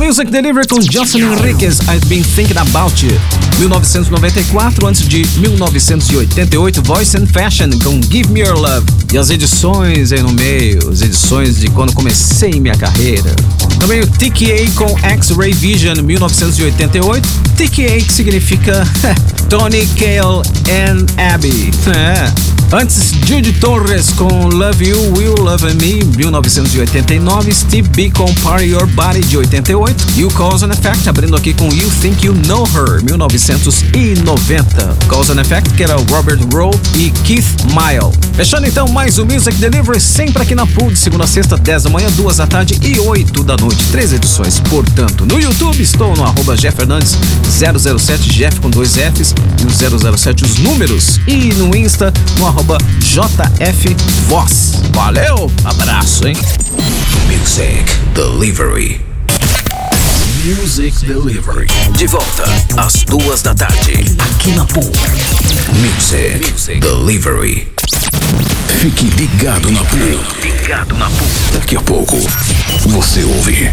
Music Delivery com Jocelyn Enriquez, I've Been Thinking About You. 1994, antes de 1988, Voice and Fashion com Give Me Your Love. E as edições aí no meio, as edições de quando comecei minha carreira. Também o TKA com X-Ray Vision, 1988. TKA que significa Tony, Cale and Abby. Antes, Judy Torres com Love You, Will Love Me, 1989. Steve B com Party Your Body, de 88. E o Cause and Effect, abrindo aqui com You Think You Know Her, 1990. Cause and Effect, que era o Robert Rowe e Keith Mile. Fechando então mais o Music Delivery, sempre aqui na Pool, de segunda a sexta, 10 da manhã, 2 da tarde e 8 da noite. 3 edições, portanto. No YouTube estou no @JeffFernandes007, Jeff com 2 Fs e o 007 os números. E no Insta, no @JFVoz. Valeu, abraço, hein? Music Delivery. Music Delivery. De volta às 2 da tarde, aqui na Pool. Music Delivery. Fique ligado na Pool. Daqui a pouco você ouve